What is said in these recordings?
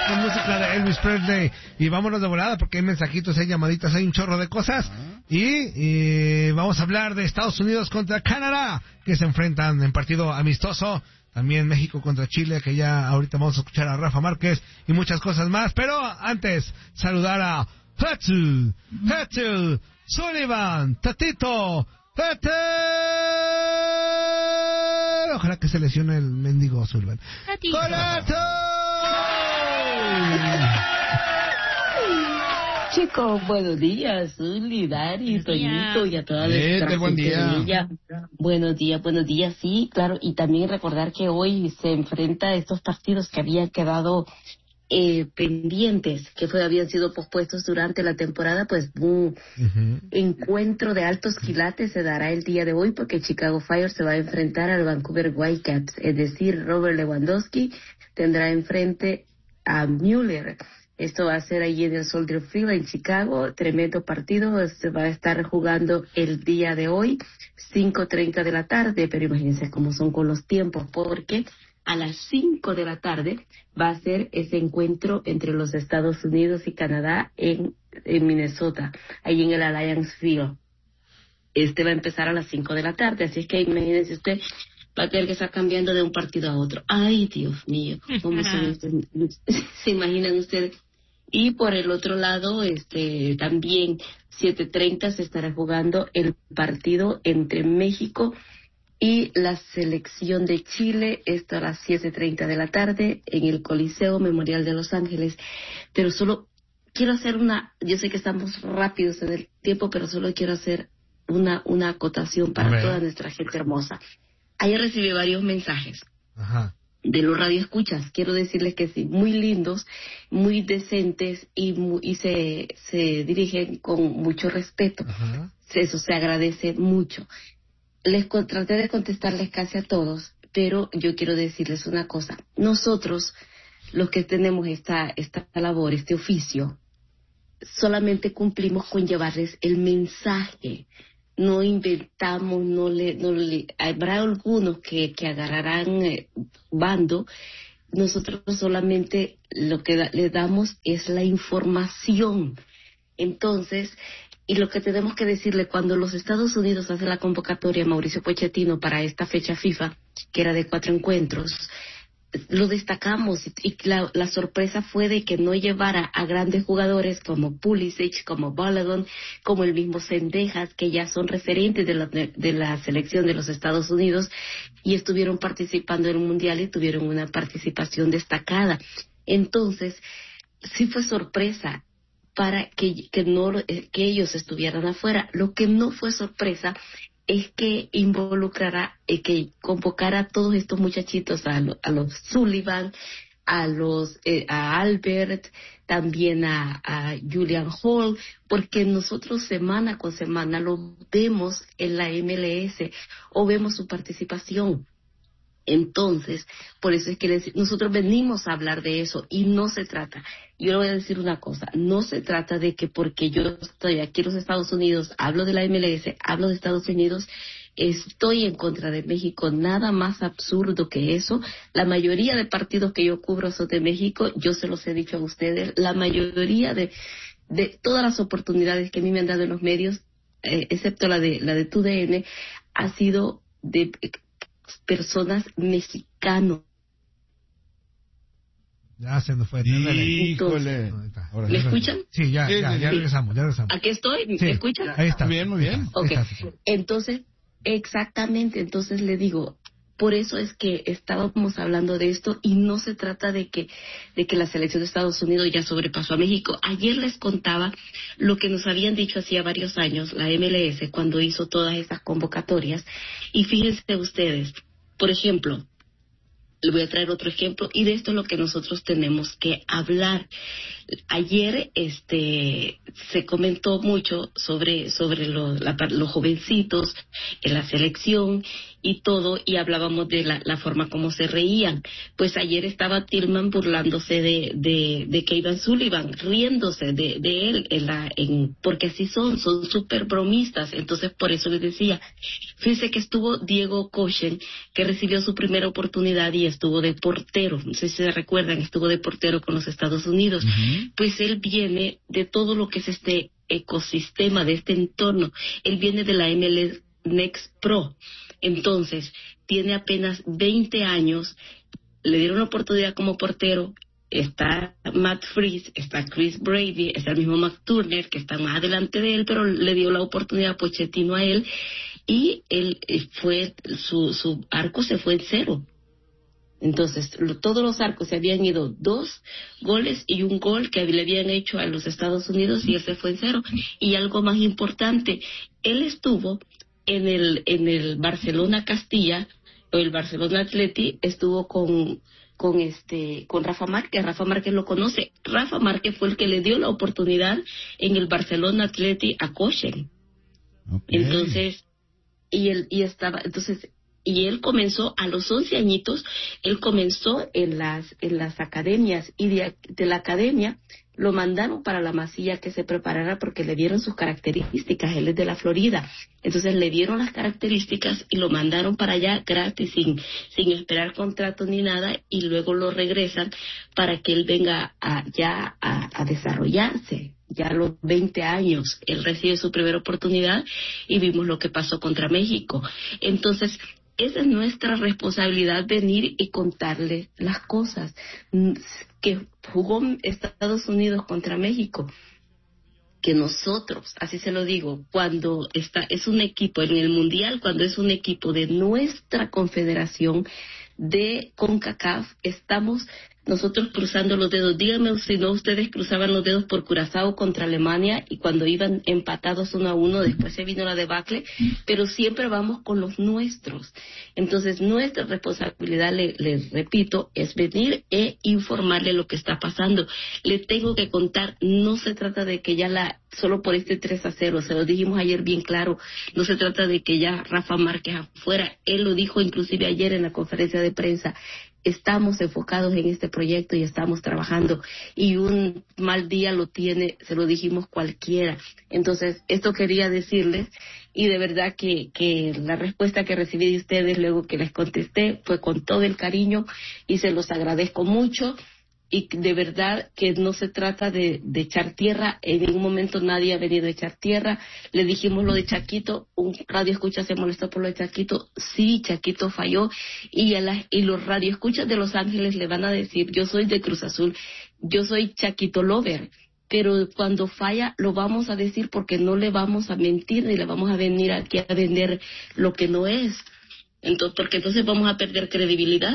con música de Elvis Presley. Y vámonos de volada porque hay mensajitos, hay llamaditas, hay un chorro de cosas. Y vamos a hablar de Estados Unidos contra Canadá, que se enfrentan en partido amistoso. También México contra Chile, que ya ahorita vamos a escuchar a Rafa Márquez y muchas cosas más. Pero antes, saludar a Hetzel, Sullivan, Tatito, Hetzel. Ojalá que se lesione el mendigo Sullivan. ¡Golazo! Chicos, buenos días, Zuli, Dari, Toñito y a toda nuestra buen día. Buenos días, sí, claro, y también recordar que hoy se enfrenta a estos partidos que habían quedado pendientes, que habían sido pospuestos durante la temporada, pues un encuentro de altos quilates se dará el día de hoy porque Chicago Fire se va a enfrentar al Vancouver Whitecaps, es decir, Robert Lewandowski tendrá enfrente a Müller. Esto va a ser allí en el Soldier Field en Chicago, tremendo partido, se va a estar jugando el día de hoy, 5:30 de la tarde, pero imagínense cómo son con los tiempos, porque a las 5 de la tarde va a ser ese encuentro entre los Estados Unidos y Canadá en Minnesota, ahí en el Alliance Field. Va a empezar a las 5 de la tarde, así es que imagínense usted, va a tener que estar cambiando de un partido a otro. Ay, Dios mío, ¿cómo se imaginan ustedes? Y por el otro lado, también 7:30 se estará jugando el partido entre México y la selección de Chile, esto a las 7:30 de la tarde en el Coliseo Memorial de Los Ángeles. Pero solo quiero hacer yo sé que estamos rápidos en el tiempo, pero solo quiero hacer una acotación para toda nuestra gente hermosa. Ayer recibí varios mensajes de los radioescuchas. Quiero decirles que sí, muy lindos, muy decentes y se dirigen con mucho respeto. Eso se agradece mucho. Traté de contestarles casi a todos, pero yo quiero decirles una cosa. Nosotros, los que tenemos esta labor, este oficio, solamente cumplimos con llevarles el mensaje. No inventamos, habrá algunos que agarrarán bando. Nosotros solamente lo que le damos es la información. Entonces, y lo que tenemos que decirle cuando los Estados Unidos hacen la convocatoria a Mauricio Pochettino para esta fecha FIFA, que era de 4 encuentros, lo destacamos y la sorpresa fue de que no llevara a grandes jugadores como Pulisic, como Balogun, como el mismo Cendejas, que ya son referentes de la selección de los Estados Unidos y estuvieron participando en un mundial y tuvieron una participación destacada. Entonces, sí fue sorpresa para que ellos estuvieran afuera. Lo que no fue sorpresa es que que convocara a todos estos muchachitos, a los Sullivan, a Albert, también a Julian Hall, porque nosotros semana con semana lo vemos en la MLS o vemos su participación. Entonces, por eso es que nosotros venimos a hablar de eso y no se trata, yo le voy a decir una cosa, no se trata de que porque yo estoy aquí en los Estados Unidos, hablo de la MLS, hablo de Estados Unidos, estoy en contra de México, nada más absurdo que eso. La mayoría de partidos que yo cubro son de México, yo se los he dicho a ustedes, la mayoría de todas las oportunidades que a mí me han dado en los medios, excepto la de TUDN, ha sido de personas mexicanos. Ya se nos fue. Híjole. ¿Me escuchan? Sí, ya regresamos. Aquí estoy, ¿me escuchan? Ahí está. Muy bien. Okay. Entonces, exactamente, entonces le digo, por eso es que estábamos hablando de esto y no se trata de que la selección de Estados Unidos ya sobrepasó a México. Ayer les contaba lo que nos habían dicho hacía varios años la MLS cuando hizo todas estas convocatorias y fíjense ustedes, por ejemplo, le voy a traer otro ejemplo y de esto es lo que nosotros tenemos que hablar. Ayer se comentó mucho sobre los jovencitos en la selección y todo, y hablábamos de la forma como se reían. Pues ayer estaba Tillman burlándose de Kevin Sullivan, riéndose de él, porque así son súper bromistas. Entonces, por eso les decía, fíjense que estuvo Diego Kochen, que recibió su primera oportunidad y estuvo de portero, no sé si se recuerdan, estuvo de portero con los Estados Unidos. Pues él viene de todo lo que es este ecosistema, de este entorno. Él viene de la MLS Next Pro. Entonces, tiene apenas 20 años, le dieron una oportunidad como portero. Está Matt Freese, está Chris Brady, está el mismo McTurner, que está más adelante de él, pero le dio la oportunidad a Pochettino a él, y él su arco se fue en 0. Entonces, todos los arcos se habían ido 2 goles y 1 gol que le habían hecho a los Estados Unidos, y él se fue en 0. Y algo más importante, él estuvo en el Barcelona Castilla, o el Barcelona Atleti, estuvo con Rafa Márquez. Rafa Márquez lo conoce. Rafa Márquez fue el que le dio la oportunidad en el Barcelona Atleti a Kochen. Okay. Entonces, y él comenzó a los 11 añitos, él comenzó en las academias, y de la academia lo mandaron para la Masía que se preparara, porque le dieron sus características. Él es de la Florida, entonces le dieron las características y lo mandaron para allá gratis, sin esperar contrato ni nada, y luego lo regresan para que él venga a desarrollarse. Ya a los 20 años él recibe su primera oportunidad, y vimos lo que pasó contra México. Entonces, esa es nuestra responsabilidad, venir y contarle las cosas. Que jugó Estados Unidos contra México, que nosotros, así se lo digo, cuando es un equipo en el Mundial, cuando es un equipo de nuestra confederación de CONCACAF, estamos nosotros cruzando los dedos. Díganme si no ustedes cruzaban los dedos por Curazao contra Alemania, y cuando iban empatados 1-1, después se vino la debacle, pero siempre vamos con los nuestros. Entonces, nuestra responsabilidad, les repito, es venir e informarle lo que está pasando. Le tengo que contar, no se trata de que ya solo por este 3-0, se lo dijimos ayer bien claro, no se trata de que ya Rafa Márquez afuera, él lo dijo inclusive ayer en la conferencia de prensa. Estamos enfocados en este proyecto y estamos trabajando, y un mal día se lo dijimos cualquiera. Entonces, esto quería decirles, y de verdad que la respuesta que recibí de ustedes luego que les contesté fue con todo el cariño, y se los agradezco mucho. Y de verdad que no se trata de echar tierra, en ningún momento nadie ha venido a echar tierra. Le dijimos lo de Chaquito, un radioescucha se molestó por lo de Chaquito, sí, Chaquito falló, y los radioescuchas de Los Ángeles le van a decir, yo soy de Cruz Azul, yo soy Chaquito lover, pero cuando falla lo vamos a decir, porque no le vamos a mentir ni le vamos a venir aquí a vender lo que no es. Entonces, porque entonces vamos a perder credibilidad.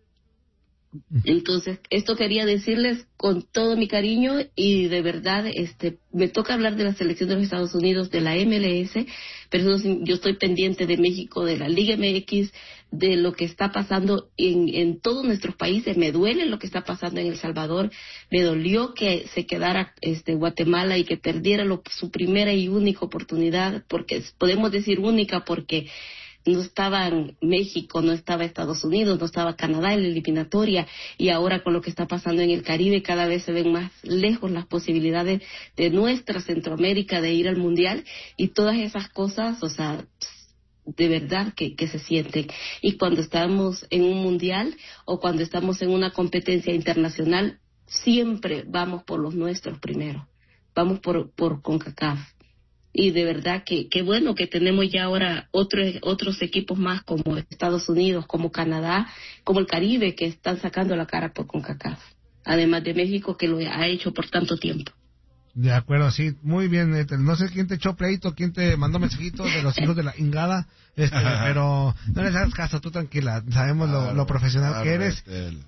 Entonces, esto quería decirles con todo mi cariño, y de verdad me toca hablar de la selección de los Estados Unidos, de la MLS, pero yo estoy pendiente de México, de la Liga MX, de lo que está pasando en todos nuestros países. Me duele lo que está pasando en El Salvador, me dolió que se quedara Guatemala y que perdiera su primera y única oportunidad, porque podemos decir única porque no estaba México, no estaba Estados Unidos, no estaba Canadá en la eliminatoria, y ahora con lo que está pasando en el Caribe cada vez se ven más lejos las posibilidades de nuestra Centroamérica de ir al Mundial, y todas esas cosas, o sea, de verdad que se sienten. Y cuando estamos en un Mundial o cuando estamos en una competencia internacional, siempre vamos por los nuestros primero, vamos por CONCACAF. Y de verdad que bueno que tenemos ya ahora otros equipos más, como Estados Unidos, como Canadá, como el Caribe, que están sacando la cara por CONCACAF, además de México, que lo ha hecho por tanto tiempo. De acuerdo, sí, muy bien. No sé quién te echó pleito, quién te mandó mensajitos de los hijos de la ingada, pero no les hagas caso, tú tranquila, sabemos lo profesional que eres,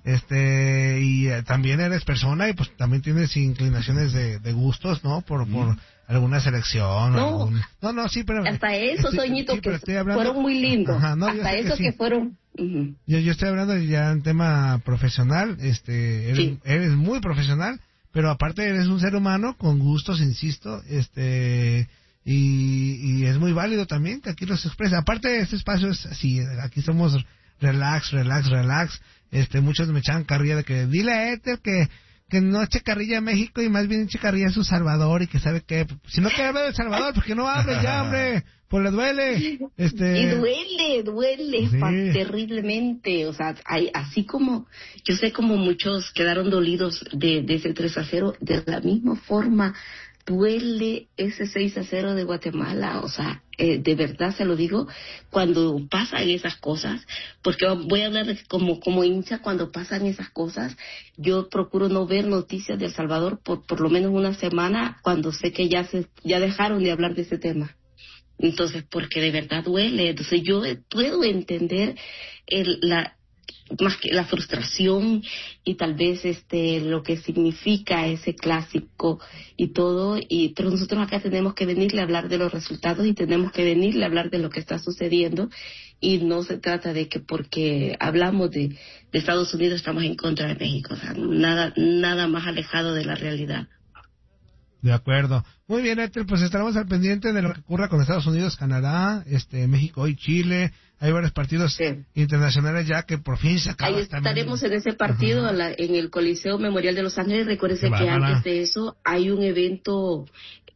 y también eres persona, y pues también tienes inclinaciones de gustos, ¿no? Por alguna selección. No, sí, pero hasta esos soñitos que fueron muy lindos. Hasta esos que fueron. Uh-huh. Yo estoy hablando ya en tema profesional. Eres muy profesional, pero aparte eres un ser humano con gustos, insisto. y es muy válido también que aquí los exprese. Aparte, este espacio es así, aquí somos relax. Muchos me echaban carrilla de que dile a Éter que no eche carrilla a México y más bien eche carrilla a su Salvador y que sabe que si no quiere hablar de Salvador, porque no hable ya, hombre, pues le duele. Y duele Sí. terriblemente, o sea, así como yo sé como muchos quedaron dolidos de ese 3-0, de la misma forma duele ese 6-0 de Guatemala, o sea, de verdad se lo digo, cuando pasan esas cosas, porque voy a hablar como hincha, cuando pasan esas cosas, yo procuro no ver noticias de El Salvador por lo menos una semana, cuando sé que ya dejaron de hablar de ese tema. Entonces, porque de verdad duele. Entonces, yo puedo entender más que la frustración y tal vez lo que significa ese clásico y todo, pero nosotros acá tenemos que venirle a hablar de los resultados y tenemos que venirle a hablar de lo que está sucediendo, y no se trata de que porque hablamos de Estados Unidos estamos en contra de México, o sea, nada más alejado de la realidad. De acuerdo. Muy bien, Éter, pues estaremos al pendiente de lo que ocurra con Estados Unidos, Canadá, México y Chile. Hay varios partidos internacionales ya que por fin se acaban. Ahí estaremos en ese partido, en el Coliseo Memorial de Los Ángeles. Recuérdense que antes de eso hay un evento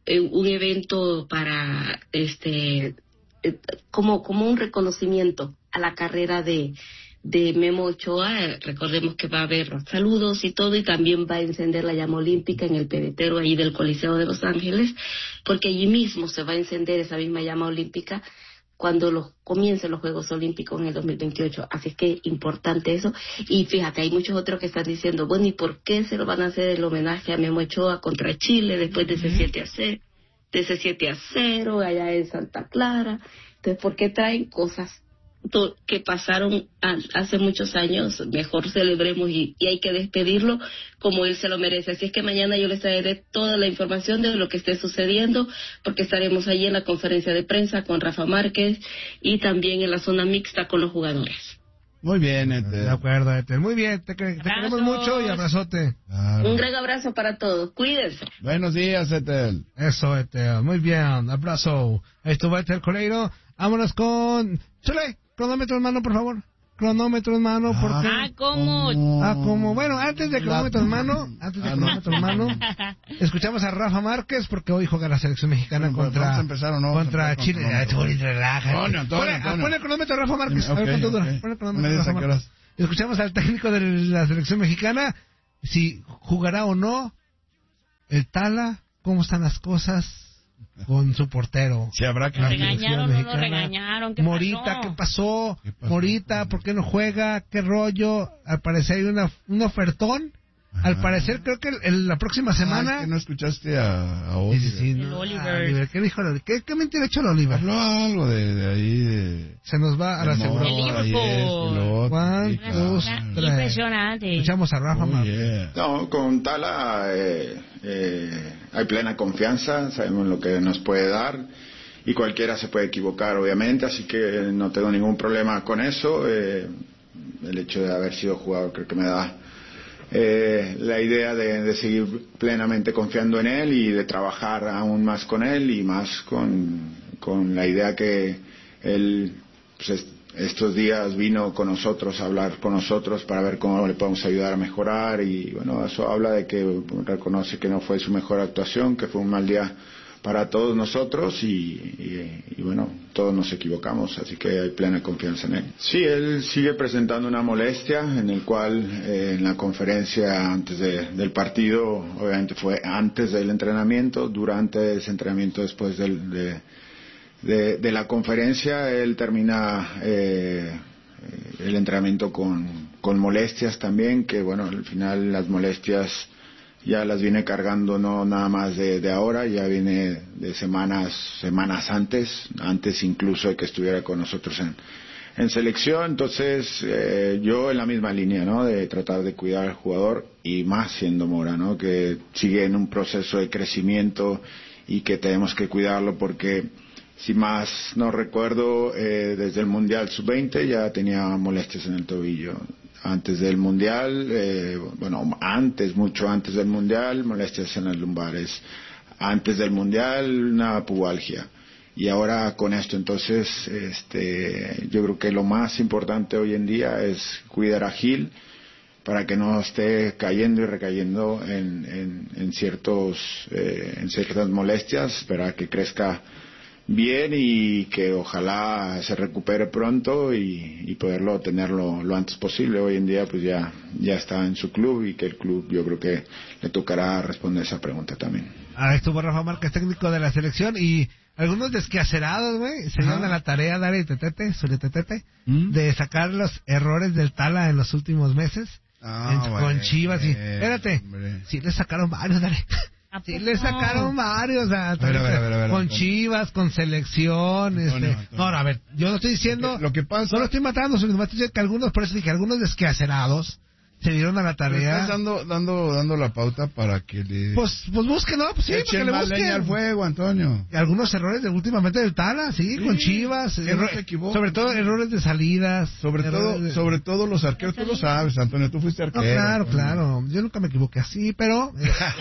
para como un reconocimiento a la carrera de Memo Ochoa. Recordemos que va a haber saludos y todo, y también va a encender la llama olímpica en el pebetero ahí del Coliseo de Los Ángeles, porque allí mismo se va a encender esa misma llama olímpica cuando comiencen los Juegos Olímpicos en el 2028. Así es que importante eso. Y fíjate, hay muchos otros que están diciendo, bueno, ¿y por qué se lo van a hacer el homenaje a Memo Ochoa contra Chile después de ese 7-0 allá en Santa Clara? Entonces, ¿por qué traen cosas que pasaron hace muchos años? Mejor celebremos y hay que despedirlo como él se lo merece. Así es que mañana yo les traeré toda la información de lo que esté sucediendo, porque estaremos allí en la conferencia de prensa con Rafa Márquez y también en la zona mixta con los jugadores. Muy bien, Éter. De acuerdo, Éter. Muy bien, te queremos mucho y abrazote. Claro. Un gran abrazo para todos. Cuídense. Buenos días, Éter. Eso, Éter. Muy bien, abrazo. Ahí estuvo Éter Coleiro. Vámonos con Chule. Cronómetro en mano, por favor. Cronómetro en mano, porque... ¿Cómo? Bueno, antes de cronómetro en mano, escuchamos a Rafa Márquez, porque hoy juega la selección mexicana contra Chile. Antonio. Pon el cronómetro a Rafa Márquez. Okay, a ver cuánto dura. okay. Pon el cronómetro a Rafa Márquez. Escuchamos al técnico de la selección mexicana, si jugará o no el Tala, cómo están las cosas con su portero. Si habrá que... ¿Lo regañaron o no lo regañaron? ¿Qué Morita, ¿qué pasó? Morita, ¿por qué no juega? ¿Qué rollo? Al parecer hay un ofertón. Al parecer creo que la próxima semana... Es que no escuchaste a Oliver. Sí, el Oliver. ¿Qué dijo el Oliver? ¿Qué mentira ha hecho el Oliver? Habló algo de ahí. Se nos va a la seguridad. El Liverpool. Impresionante. Escuchamos a Rafa Márquez. No, con Tala hay plena confianza, sabemos lo que nos puede dar y cualquiera se puede equivocar, obviamente, así que no tengo ningún problema con eso. El hecho de haber sido jugador creo que me da la idea de seguir plenamente confiando en él y de trabajar aún más con él y más con la idea que él pues, estos días vino con nosotros a hablar con nosotros para ver cómo le podemos ayudar a mejorar, y bueno, eso habla de que reconoce que no fue su mejor actuación, que fue un mal día para todos nosotros y bueno, todos nos equivocamos, así que hay plena confianza en él. Sí, él sigue presentando una molestia, en el cual en la conferencia antes del partido, obviamente fue antes del entrenamiento, durante ese entrenamiento, después de la conferencia, él termina el entrenamiento con molestias también, que bueno, al final las molestias ya las viene cargando no nada más de ahora, ya viene de semanas antes incluso de que estuviera con nosotros en selección. Entonces yo en la misma línea, ¿no?, de tratar de cuidar al jugador, y más siendo Mora, ¿no?, que sigue en un proceso de crecimiento y que tenemos que cuidarlo, porque si más no recuerdo, desde el Mundial Sub-20 ya tenía molestias en el tobillo. Antes del Mundial, mucho antes del Mundial, molestias en las lumbares. antes del Mundial una pubalgia. Y ahora con esto, entonces, yo creo que lo más importante hoy en día es cuidar a Gil para que no esté cayendo y recayendo en ciertas molestias, esperar que crezca bien y que ojalá se recupere pronto y poderlo tenerlo lo antes posible. Hoy en día pues ya está en su club y que el club yo creo que le tocará responder esa pregunta también. Ahí estuvo Rafa Márquez, técnico de la selección, y algunos desquacerados, güey, se dieron a la tarea, Dari Tetete, de sacar los errores del Tala en los últimos meses con Chivas y... Espérate, sí le sacaron varios, Dari. Sí, le sacaron varios a ver, con Chivas, con selección. Antonio. No, a ver, yo no estoy diciendo. Lo que pasa. No lo estoy matando, sino estoy diciendo que algunos, por eso dije, algunos desquacerados se dieron a la tarea. Estás dando la pauta para que le. Pues busquen, ¿no? Pues sí, para que le busquen. Leña al fuego, Antonio. Algunos errores últimamente del Tala, sí, con Chivas. Sobre todo errores de salidas. Sobre todo los arqueros, tú lo sabes, Antonio, tú fuiste arquero. No, claro. Yo nunca me equivoqué así, pero.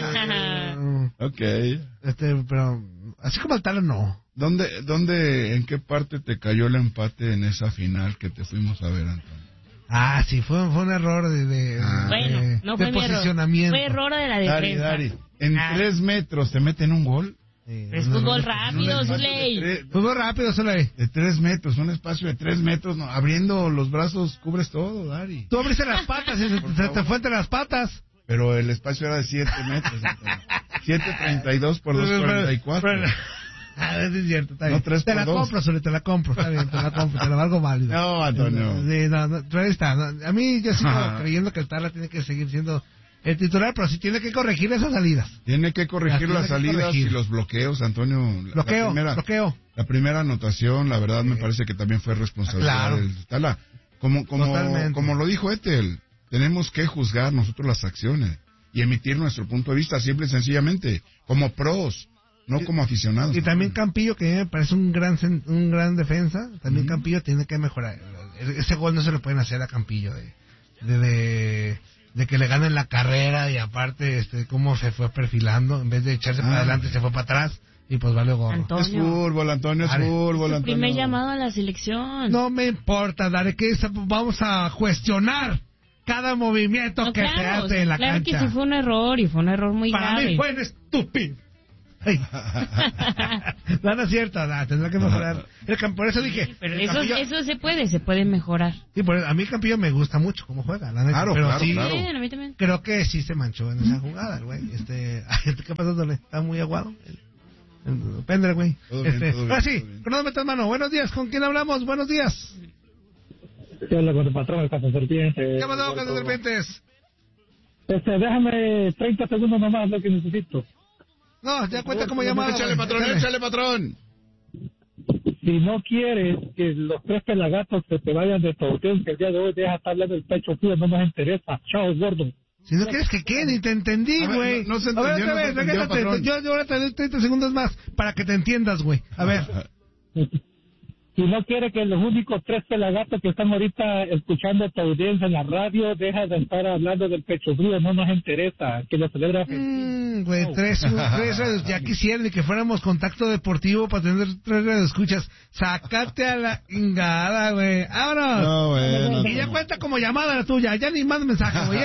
Okay. Pero así como el Tala, no. ¿En qué parte te cayó el empate en esa final que te fuimos a ver, Antonio? Sí, fue un error no fue de mi posicionamiento. Fue error de la defensa. Dari, en 3 metros te meten un gol. Es fútbol rápido, Zuley. Fútbol rápido, Zuley. De 3 metros, un espacio de 3 metros, no, abriendo los brazos cubres todo, Dari. Tú abriste las patas y se te fue entre las patas. Pero el espacio era de 7 metros. 7.32 por 2.44. Es cierto, está bien. No, 3 te la 2. Compro, Zuley, te la compro, está bien, te la compro, te la valgo válido. No, Antonio. Sí, pero ahí está. A mí yo sigo creyendo que el Tala tiene que seguir siendo el titular, pero sí tiene que corregir esas salidas. Tiene que corregir las salidas y los bloqueos, Antonio. Bloqueo. La primera anotación, la verdad, me parece que también fue responsabilidad del Tala. Como lo dijo Etel, tenemos que juzgar nosotros las acciones y emitir nuestro punto de vista, simple y sencillamente, como pros, no como aficionados. Y también Campillo, que me parece un gran defensa, también Campillo tiene que mejorar. Ese gol no se lo pueden hacer a Campillo, de que le ganen la carrera y aparte cómo se fue perfilando, en vez de echarse para adelante se fue para atrás y pues vale gorro. Es fútbol, Antonio, es fútbol, Antonio. Primer llamado a la selección. No me importa, Daré, que vamos a cuestionar cada movimiento que se hace en la cancha. Claro que sí fue un error, y fue un error muy grave. Para mí fue un estúpido. No es cierto, tendrá que mejorar. Por eso dije. Sí, pero eso se puede mejorar. Sí, a mí Campillo me gusta mucho cómo juega, la neta. Claro, pero claro, sí, claro. Sí, a mí también. Creo que sí se manchó en esa jugada, el güey. ¿Qué pasó, Dole? ¿Está muy aguado? Depende, güey. Ahora sí, cronómetro en mano. Buenos días, ¿con quién hablamos? Buenos días. ¿Qué habla con el patrón, el Casa Serpientes? ¿Qué pasó, Casa Serpientes? Déjame 30 segundos nomás, lo que necesito. No, ya cuenta como llamada. Échale, patrón. Si no quieres que los 3 pelagatos que te vayan de tu audiencia el día de hoy, deja estar hablando del pecho frío, no nos interesa. Chao, gordo. Si no quieres que quede, ni te entendí, güey. No se entendió, a ver, otra vez, patrón. yo ahora te doy 30 segundos más para que te entiendas, güey. A ver. Si no quieres que los únicos 3 pelagatos que están ahorita escuchando tu audiencia en la radio, deja de estar hablando del pecho frío, no nos interesa. Que lo celebra. Güey, 3 ya quisieran de que fuéramos Contacto Deportivo para tener 3 radioescuchas. Sácate a la ingada, güey. ¡Vámonos! No, bueno. Y ya cuenta como llamada la tuya. Ya ni más mensaje, güey,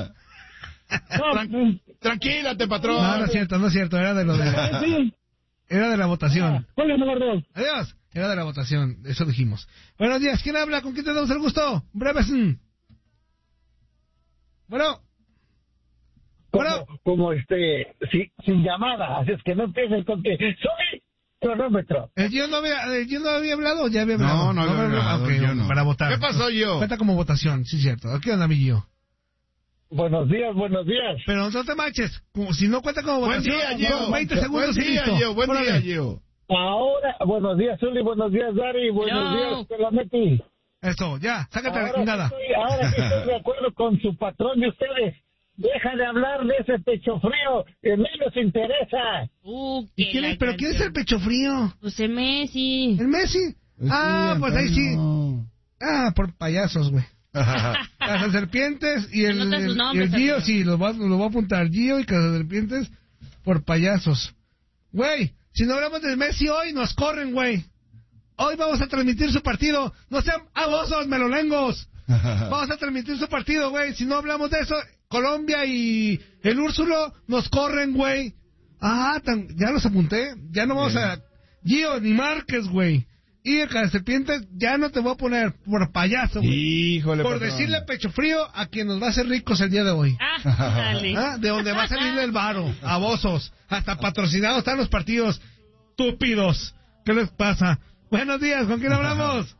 Tranquilate, patrón. No es cierto. Era de lo de... Era de la votación. Adiós. Era de la votación, eso dijimos. Buenos días, ¿quién habla? ¿Con quién tenemos el gusto? Breves. Bueno. Como sin llamada, así es que no empieces con que soy cronómetro. Yo no había hablado, ya había hablado. No había hablado, okay, yo no. Para votar. ¿Qué pasó yo? Cuenta como votación, sí, cierto. ¿Qué onda, mi Gio? Buenos días. Pero no te manches, si no cuenta como votación, buen día, Gio. 20 segundos y listo. Buen día, Gio. Ahora, buenos días, Zuli, buenos días, Dari, buenos días, Pelameti. Eso, ya, sácate la chingada. Ahora sí estoy de acuerdo con su patrón de ustedes. Deja de hablar de ese pecho frío, que menos interesa. ¿Y quién es? ¿Pero quién es el pecho frío? Pues el Messi. ¿El Messi? Pues ahí sí. Por payasos, güey. Casas Serpientes y el Gio, sí, lo voy a apuntar. Gio y Casas Serpientes por payasos. Güey, si no hablamos de Messi hoy, nos corren, güey. Hoy vamos a transmitir su partido. No sean agosos, melolengos. Vamos a transmitir su partido, güey. Si no hablamos de eso, Colombia y el Úrsulo nos corren, güey. Ya los apunté. Ya no vamos a... Gio ni Márquez, güey. Y el Serpientes, ya no te voy a poner por payaso, güey. Híjole, por decirle pecho frío a quien nos va a hacer ricos el día de hoy. Dale. De donde va a salir el varo, abosos. Hasta patrocinados están los partidos. Estúpidos. ¿Qué les pasa? Buenos días, ¿con quién hablamos?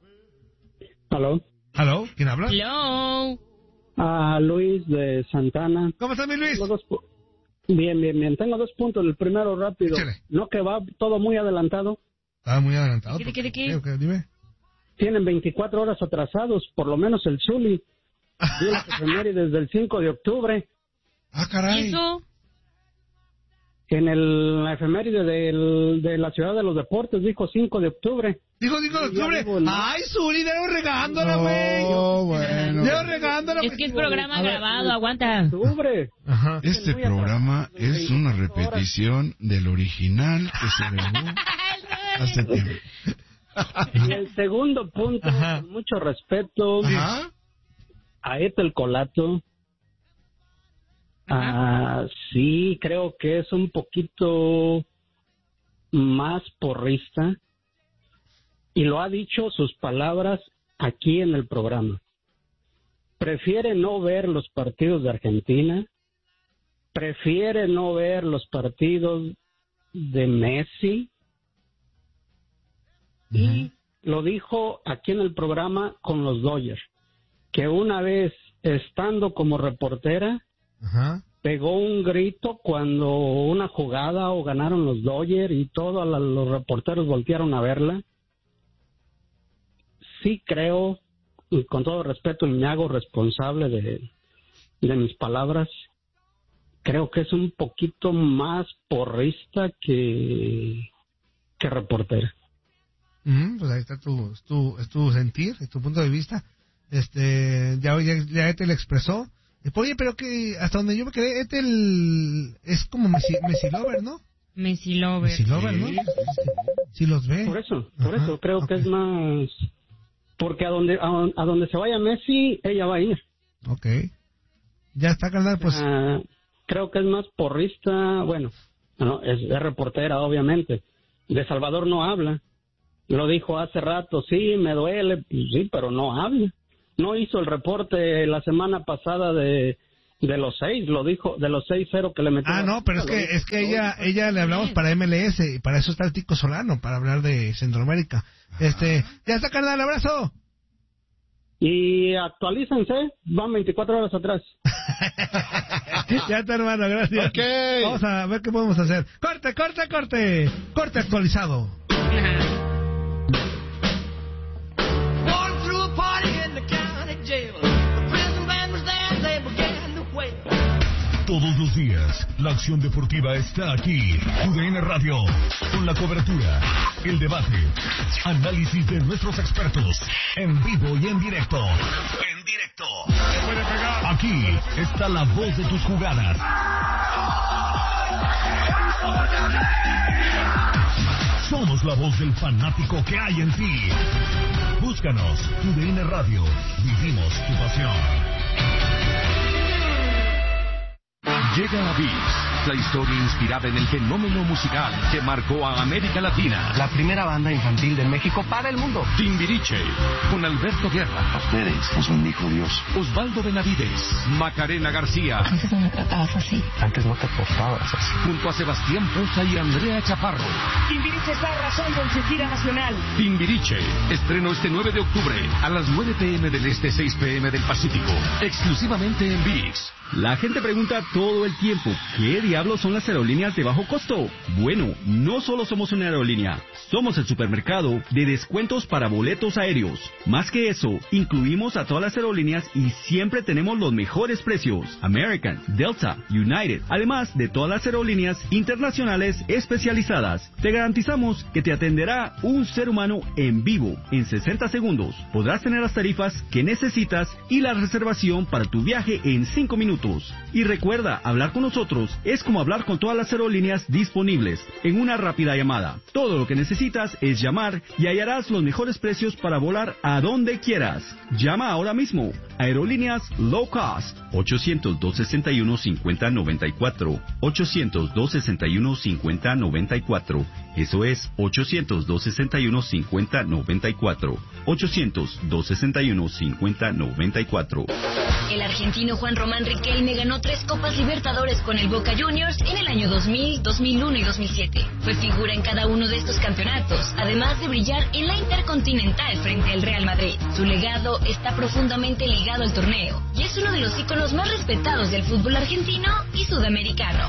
¿Aló? ¿Quién habla? Hello. Luis de Santana. ¿Cómo estás, mi Luis? Bien. Tengo 2 puntos. El primero rápido. Échale. No, que va todo muy adelantado. Estaba muy adelantado. ¿Qué? Okay, dime. Tienen 24 horas atrasados, por lo menos el Zuli. Dio las efemérides del 5 de octubre. Caray. ¿Y eso? En la efeméride de la Ciudad de los Deportes dijo 5 de octubre. Dijo de octubre. Ay, Zuli, debo regándola, güey. Bueno. Debo regándola. Es que es programa grabado, aguanta. Octubre. Ajá. Este programa es una repetición del original que se grabó hace tiempo. Y el segundo punto, con mucho respeto, a Ethel Colato. Sí, creo que es un poquito más porrista y lo ha dicho sus palabras aquí en el programa. Prefiere no ver los partidos de Argentina, prefiere no ver los partidos de Messi y lo dijo aquí en el programa con los Dodgers, que una vez estando como reportera pegó un grito cuando una jugada o ganaron los Dodgers y todos los reporteros voltearon a verla. Sí creo, y con todo respeto, y me hago responsable de mis palabras, creo que es un poquito más porrista que reportera. Pues ahí está tu sentir, tu punto de vista. Ya te lo expresó. Oye, pero que hasta donde yo me quedé, es como Messi Lover, ¿no? Messi Lover, ¿no? Sí los ve. Por eso creo que es más... Porque a donde se vaya Messi, ella va a ir. Ok. Ya está, carnal, pues... creo que es más porrista, bueno, no, es reportera, obviamente. De Salvador no habla. Lo dijo hace rato, sí, me duele, sí, pero no habla. No hizo el reporte la semana pasada de los 6, lo dijo, de los 6-0 que le metió. No, pero es que ella le hablamos para MLS, y para eso está el Tico Solano, para hablar de Centroamérica. Ya está, carnal, abrazo. Y actualícense, van 24 horas atrás. Ya está, hermano, gracias. Okay. Vamos a ver qué podemos hacer. Corte actualizado. Todos los días, la acción deportiva está aquí. UDN Radio, con la cobertura, el debate, análisis de nuestros expertos, en vivo y en directo. Aquí está la voz de tus jugadas. Somos la voz del fanático que hay en ti. Búscanos, UDN Radio, vivimos tu pasión. Llega a ViX, la historia inspirada en el fenómeno musical que marcó a América Latina. La primera banda infantil de México para el mundo. Timbiriche, con Alberto Guerra. Ustedes es un hijo Dios. Osvaldo Benavides, Macarena García. Antes no me tratabas así. Antes no te portabas así. Junto a Sebastián Poza y Andrea Chaparro. Timbiriche está arrasando en su gira nacional. Timbiriche, estreno este 9 de octubre a las 9 p.m. del Este, 6 p.m. del Pacífico. Exclusivamente en ViX. La gente pregunta todo el tiempo, ¿qué diablos son las aerolíneas de bajo costo? Bueno, no solo somos una aerolínea, somos el supermercado de descuentos para boletos aéreos. Más que eso, incluimos a todas las aerolíneas y siempre tenemos los mejores precios. American, Delta, United, además de todas las aerolíneas internacionales especializadas. Te garantizamos que te atenderá un ser humano en vivo en 60 segundos. Podrás tener las tarifas que necesitas y la reservación para tu viaje en 5 minutos. Y recuerda, Hablar con nosotros es como hablar con todas las aerolíneas disponibles en una rápida llamada. Todo lo que necesitas es llamar y hallarás los mejores precios para volar a donde quieras. Llama ahora mismo. Aerolíneas Low Cost. 800-261-5094. 800-261-5094. Eso es 800-261-5094. 800-261-5094. El argentino Juan Román Riquelme ganó 3 Copas Libertadores con el Boca Juniors en el año 2000, 2001 y 2007. Fue figura en cada uno de estos campeonatos, además de brillar en la Intercontinental frente al Real Madrid. Su legado está profundamente ligado al torneo y es uno de los íconos más respetados del fútbol argentino y sudamericano.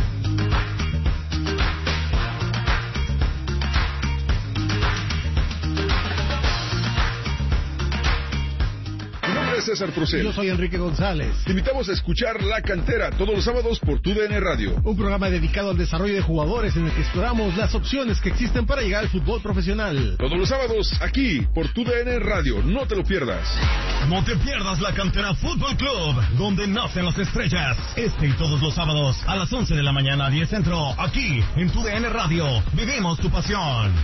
César Procel. Yo soy Enrique González. Te invitamos a escuchar La Cantera todos los sábados por TUDN Radio. Un programa dedicado al desarrollo de jugadores en el que exploramos las opciones que existen para llegar al fútbol profesional. Todos los sábados aquí por TUDN Radio. No te lo pierdas. No te pierdas La Cantera Fútbol Club, donde nacen las estrellas. Este y todos los sábados a las 11 de la mañana, 10 Centro, aquí en TUDN Radio. Vivimos tu pasión.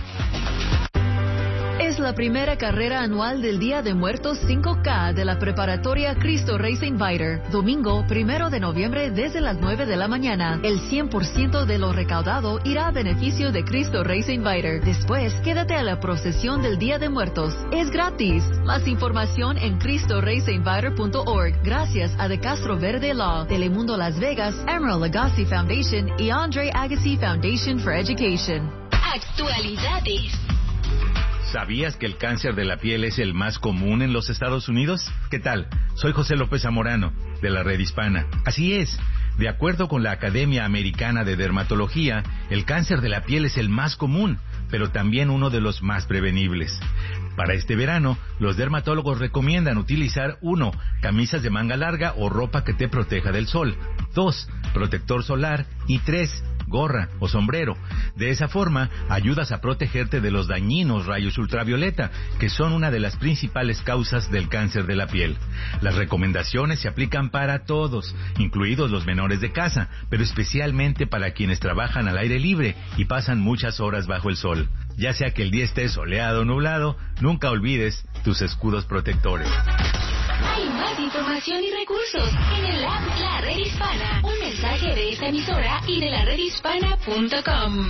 Es la primera carrera anual del Día de Muertos 5K de la preparatoria Cristo Rey St. Viator. Domingo 1 de noviembre desde las 9 de la mañana. El 100% de lo recaudado irá a beneficio de Cristo Rey St. Viator. Después, quédate a la procesión del Día de Muertos. Es gratis. Más información en CristoReyStViator.org. Gracias a De Castro Verde Law, Telemundo Las Vegas, Emerald Lagasse Foundation y Andre Agassi Foundation for Education. Actualidades. ¿Sabías que el cáncer de la piel es el más común en los Estados Unidos? ¿Qué tal? Soy José López Zamorano, de la Red Hispana. Así es. De acuerdo con la Academia Americana de Dermatología, el cáncer de la piel es el más común, pero también uno de los más prevenibles. Para este verano, los dermatólogos recomiendan utilizar 1. Camisas de manga larga o ropa que te proteja del sol. 2. Protector solar. Y 3. Gorra o sombrero. De esa forma, ayudas a protegerte de los dañinos rayos ultravioleta, que son una de las principales causas del cáncer de la piel. Las recomendaciones se aplican para todos, incluidos los menores de casa, pero especialmente para quienes trabajan al aire libre y pasan muchas horas bajo el sol. Ya sea que el día esté soleado o nublado, nunca olvides tus escudos protectores. Hay más información y recursos en el app La Red Hispana. Un mensaje de esta emisora y de laredhispana.com.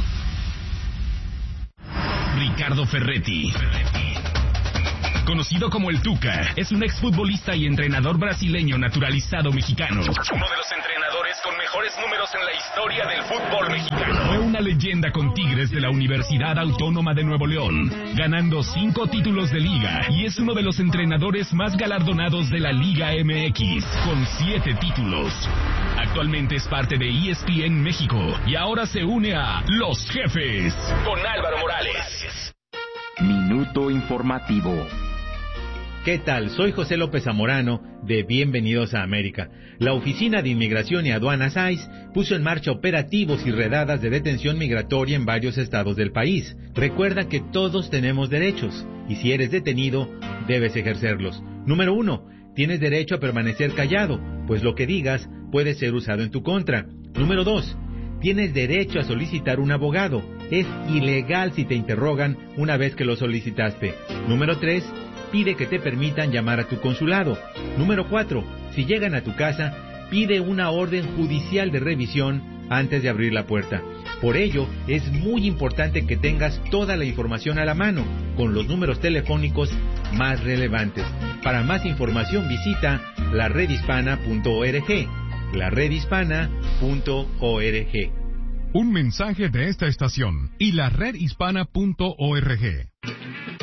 Ricardo Ferretti, conocido como el Tuca, es un exfutbolista y entrenador brasileño naturalizado mexicano. Uno de los entrenadores con mejores números en la historia del fútbol mexicano. Fue una leyenda con Tigres de la Universidad Autónoma de Nuevo León, ganando 5 títulos de liga, y es uno de los entrenadores más galardonados de la Liga MX, con 7 títulos. Actualmente es parte de ESPN México y ahora se une a Los Jefes con Álvaro Morales. Minuto informativo. ¿Qué tal? Soy José López Zamorano de Bienvenidos a América. La Oficina de Inmigración y Aduanas ICE puso en marcha operativos y redadas de detención migratoria en varios estados del país. Recuerda que todos tenemos derechos y si eres detenido, debes ejercerlos. Número 1. Tienes derecho a permanecer callado, pues lo que digas puede ser usado en tu contra. Número 2. Tienes derecho a solicitar un abogado. Es ilegal si te interrogan una vez que lo solicitaste. Número 3. Pide que te permitan llamar a tu consulado. Número 4. Si llegan a tu casa, pide una orden judicial de revisión antes de abrir la puerta. Por ello, es muy importante que tengas toda la información a la mano, con los números telefónicos más relevantes. Para más información visita laredhispana.org. laredhispana.org. Un mensaje de esta estación y laredhispana.org.